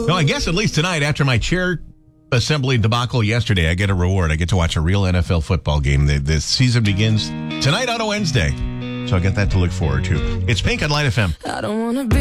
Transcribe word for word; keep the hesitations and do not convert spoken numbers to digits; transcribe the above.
No, I guess at least tonight, after my chair assembly debacle yesterday, I get a reward. I get to watch a real N F L football game. The, the season begins tonight on a Wednesday. So I got that to look forward to. It's Pink on Light F M. I don't want to be